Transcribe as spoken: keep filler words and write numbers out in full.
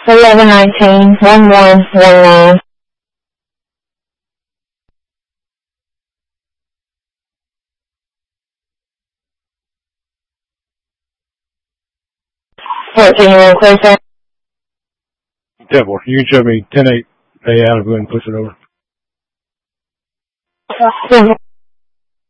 eleven nineteen, one one one nine. fourteen, you want to close that? ten four. You can show me ten eight A out of and push it over. ten